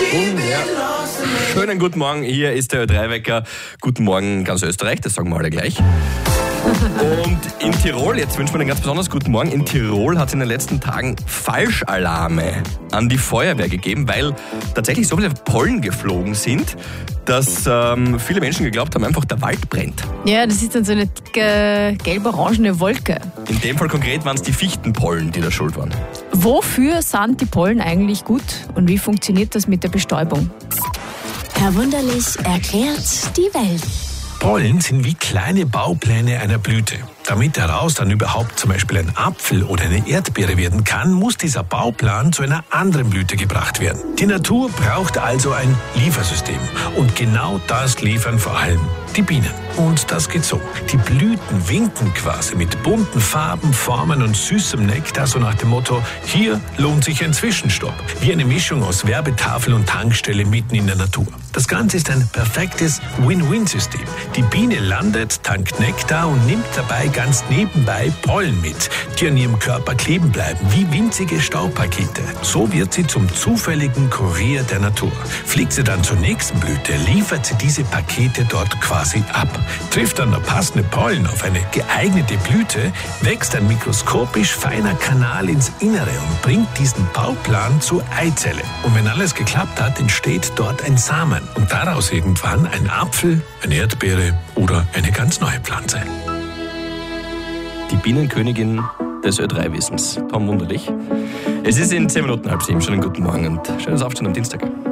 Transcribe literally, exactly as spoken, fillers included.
Schönen guten Morgen, hier ist der Ö drei Wecker. Guten Morgen ganz Österreich, das sagen wir alle gleich. Und in Tirol, jetzt wünschen wir einen ganz besonders guten Morgen, in Tirol hat es in den letzten Tagen Falschalarme an die Feuerwehr gegeben, weil tatsächlich so viele Pollen geflogen sind, dass ähm, viele Menschen geglaubt haben, einfach der Wald brennt. Ja, das ist dann so eine dicke, gelb-orangene Wolke. In dem Fall konkret waren es die Fichtenpollen, die da schuld waren. Wofür sind die Pollen eigentlich gut und wie funktioniert das mit der Bestäubung? Herr Wunderlich erklärt die Welt. Pollen sind wie kleine Baupläne einer Blüte. Damit daraus dann überhaupt zum Beispiel ein Apfel oder eine Erdbeere werden kann, muss dieser Bauplan zu einer anderen Blüte gebracht werden. Die Natur braucht also ein Liefersystem. Und genau das liefern vor allem die Bienen. Und das geht so. Die Blüten winken quasi mit bunten Farben, Formen und süßem Nektar, so nach dem Motto, hier lohnt sich ein Zwischenstopp. Wie eine Mischung aus Werbetafel und Tankstelle mitten in der Natur. Das Ganze ist ein perfektes Win-Win-System. Die Biene landet, tankt Nektar und nimmt dabei ganz nebenbei Pollen mit, die an ihrem Körper kleben bleiben, wie winzige Staubpakete. So wird sie zum zufälligen Kurier der Natur. Fliegt sie dann zur nächsten Blüte, liefert sie diese Pakete dort quasi ab. Trifft dann der passende Pollen auf eine geeignete Blüte, wächst ein mikroskopisch feiner Kanal ins Innere und bringt diesen Bauplan zur Eizelle. Und wenn alles geklappt hat, entsteht dort ein Samen und daraus irgendwann ein Apfel, eine Erdbeere oder eine ganz neue Pflanze. Die Bienenkönigin des Ö drei Wissens, Tom Wunderlich. Es ist in zehn Minuten halb sieben. Schönen guten Morgen und schönes Aufstehen am Dienstag.